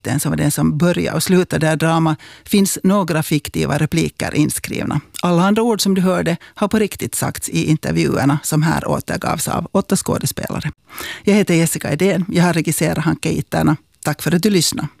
Den som var den som började och slutade där drama finns några fiktiva repliker inskrivna. Alla andra ord som du hörde har på riktigt sagts i intervjuerna som här återgavs av 8 skådespelare. Jag heter Jessica Edén, jag har regisserat Hanke Itärna. Tack för att du lyssnade.